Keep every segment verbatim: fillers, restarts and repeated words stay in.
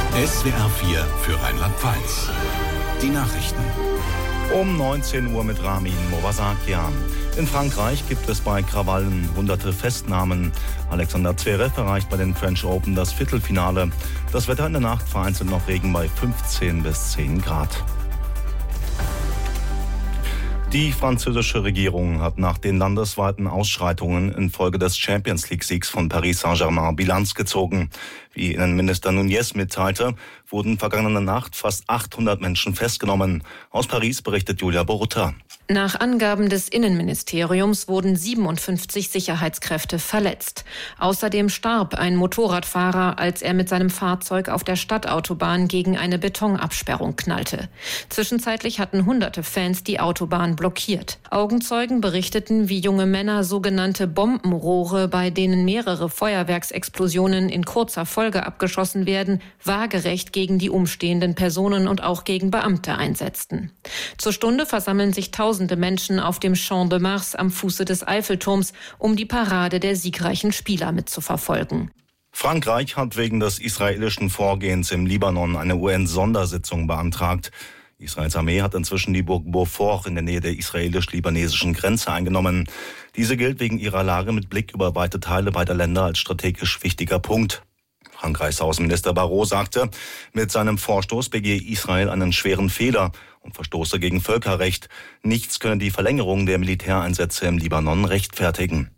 S W R vier für Rheinland-Pfalz. Die Nachrichten. Um neunzehn Uhr mit Ramin Movasakian. In Frankreich gibt es bei Krawallen hunderte Festnahmen. Alexander Zverev erreicht bei den French Open das Viertelfinale. Das Wetter in der Nacht vereinzelt noch Regen bei fünfzehn bis zehn Grad. Die französische Regierung hat nach den landesweiten Ausschreitungen infolge des Champions-League-Siegs von Paris Saint-Germain Bilanz gezogen. Wie Innenminister Nunez mitteilte, wurden vergangene Nacht fast achthundert Menschen festgenommen. Aus Paris berichtet Julia Borutta. Nach Angaben des Innenministeriums wurden siebenundfünfzig Sicherheitskräfte verletzt. Außerdem starb ein Motorradfahrer, als er mit seinem Fahrzeug auf der Stadtautobahn gegen eine Betonabsperrung knallte. Zwischenzeitlich hatten hunderte Fans die Autobahn blockiert. Augenzeugen berichteten, wie junge Männer sogenannte Bombenrohre, bei denen mehrere Feuerwerksexplosionen in kurzer Folge abgeschossen werden, waagerecht gegen die umstehenden Personen und auch gegen Beamte einsetzten. Zur Stunde versammeln sich tausende Menschen auf dem Champ de Mars am Fuße des Eiffelturms, um die Parade der siegreichen Spieler mitzuverfolgen. Frankreich hat wegen des israelischen Vorgehens im Libanon eine U N-Sondersitzung beantragt. Israels Armee hat inzwischen die Burg Beaufort in der Nähe der israelisch-libanesischen Grenze eingenommen. Diese gilt wegen ihrer Lage mit Blick über weite Teile beider Länder als strategisch wichtiger Punkt. Frankreichs Außenminister Barrot sagte, mit seinem Vorstoß begehe Israel einen schweren Fehler und verstoße gegen Völkerrecht. Nichts könne die Verlängerung der Militäreinsätze im Libanon rechtfertigen.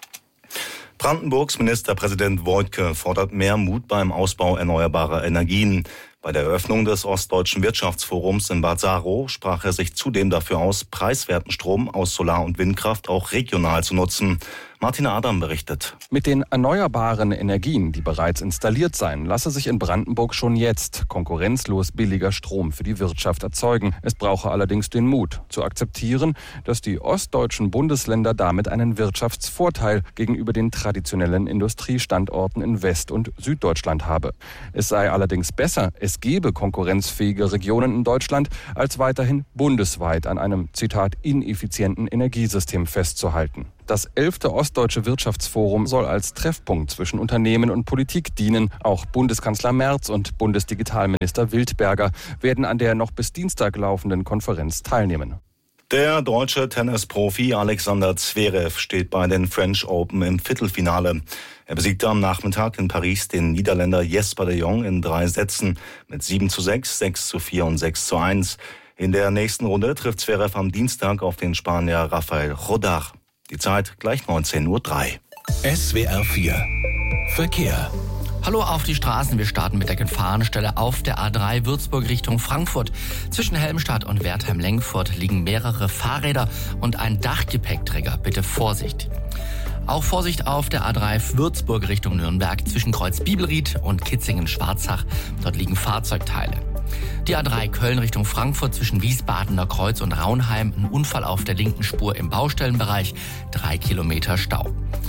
Brandenburgs Ministerpräsident Woidke fordert mehr Mut beim Ausbau erneuerbarer Energien. Bei der Eröffnung des Ostdeutschen Wirtschaftsforums in Bad Saro sprach er sich zudem dafür aus, preiswerten Strom aus Solar- und Windkraft auch regional zu nutzen. Martin Adam berichtet. Mit den erneuerbaren Energien, die bereits installiert seien, lasse sich in Brandenburg schon jetzt konkurrenzlos billiger Strom für die Wirtschaft erzeugen. Es brauche allerdings den Mut, zu akzeptieren, dass die ostdeutschen Bundesländer damit einen Wirtschaftsvorteil gegenüber den traditionellen Industriestandorten in West- und Süddeutschland habe. Es sei allerdings besser, es gebe konkurrenzfähige Regionen in Deutschland, als weiterhin bundesweit an einem, Zitat, ineffizienten Energiesystem festzuhalten. Das elfte Ostdeutsche Wirtschaftsforum soll als Treffpunkt zwischen Unternehmen und Politik dienen. Auch Bundeskanzler Merz und Bundesdigitalminister Wildberger werden an der noch bis Dienstag laufenden Konferenz teilnehmen. Der deutsche Tennisprofi Alexander Zverev steht bei den French Open im Viertelfinale. Er besiegte am Nachmittag in Paris den Niederländer Jesper de Jong in drei Sätzen mit sieben zu sechs, sechs zu vier und sechs zu eins. In der nächsten Runde trifft Zverev am Dienstag auf den Spanier Rafael Rodar. Die Zeit gleich neunzehn Uhr drei. S W R vier Verkehr. Hallo auf die Straßen. Wir starten mit der Gefahrenstelle auf der A drei Würzburg Richtung Frankfurt. Zwischen Helmstadt und Wertheim-Lenkfurt liegen mehrere Fahrräder und ein Dachgepäckträger. Bitte Vorsicht. Auch Vorsicht auf der A drei Würzburg Richtung Nürnberg zwischen Kreuz-Bibelried und Kitzingen-Schwarzach. Dort liegen Fahrzeugteile. Die A drei Köln Richtung Frankfurt zwischen Wiesbadener Kreuz und Raunheim. Ein Unfall auf der linken Spur im Baustellenbereich. Drei Kilometer Stau.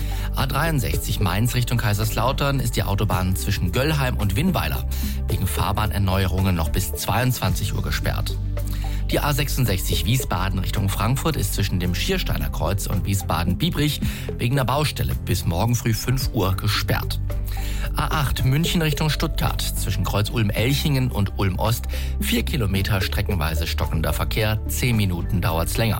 A dreiundsechzig Mainz Richtung Kaiserslautern ist die Autobahn zwischen Göllheim und Winnweiler wegen Fahrbahnerneuerungen noch bis zweiundzwanzig Uhr gesperrt. Die A sechsundsechzig Wiesbaden Richtung Frankfurt ist zwischen dem Schiersteiner Kreuz und Wiesbaden-Biebrich wegen der Baustelle bis morgen früh fünf Uhr gesperrt. A acht München Richtung Stuttgart zwischen Kreuz Ulm-Elchingen und Ulm-Ost vier Kilometer streckenweise stockender Verkehr, zehn Minuten dauert's länger.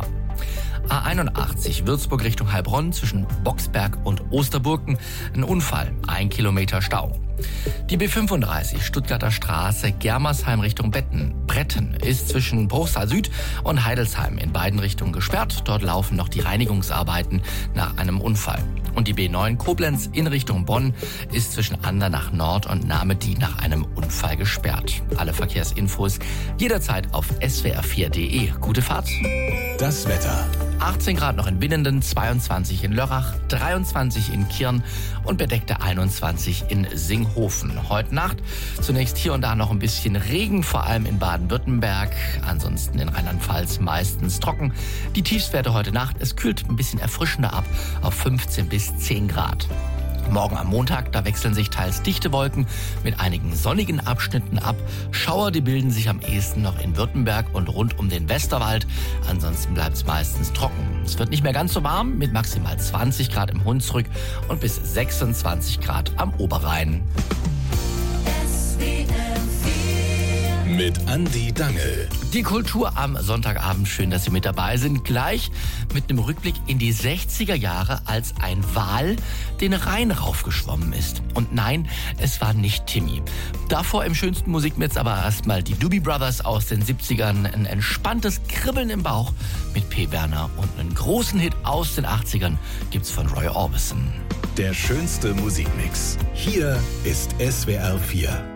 A einundachtzig Würzburg Richtung Heilbronn zwischen Boxberg und Osterburken ein Unfall, ein Kilometer Stau. Die B fünfunddreißig Stuttgarter Straße Germersheim Richtung Betten, Bretten ist zwischen Bruchsal Süd und Heidelsheim in beiden Richtungen gesperrt. Dort laufen noch die Reinigungsarbeiten nach einem Unfall. Und die B neun Koblenz in Richtung Bonn ist zwischen Andernach Nord und Namedy nach einem Unfall gesperrt. Alle Verkehrsinfos jederzeit auf S W R vier punkt de. Gute Fahrt. Das Wetter. achtzehn Grad noch in Winnenden, zweiundzwanzig in Lörrach, dreiundzwanzig in Kirn und bedeckte einundzwanzig in Singhofen. Heute Nacht zunächst hier und da noch ein bisschen Regen, vor allem in Baden-Württemberg. Ansonsten in Rheinland-Pfalz meistens trocken. Die Tiefstwerte heute Nacht, es kühlt ein bisschen erfrischender ab auf fünfzehn bis zehn Grad. Morgen am Montag, da wechseln sich teils dichte Wolken mit einigen sonnigen Abschnitten ab. Schauer, die bilden sich am ehesten noch in Württemberg und rund um den Westerwald. Ansonsten bleibt es meistens trocken. Es wird nicht mehr ganz so warm mit maximal zwanzig Grad im Hunsrück und bis sechsundzwanzig Grad am Oberrhein. S W R mit Andi Dangel. Die Kultur am Sonntagabend, schön, dass Sie mit dabei sind. Gleich mit einem Rückblick in die sechziger Jahre, als ein Wal den Rhein raufgeschwommen ist. Und nein, es war nicht Timmy. Davor im schönsten Musikmix aber erstmal die Doobie Brothers aus den siebzigern. Ein entspanntes Kribbeln im Bauch mit P. Werner und einen großen Hit aus den achtzigern gibt's von Roy Orbison. Der schönste Musikmix. Hier ist S W R vier.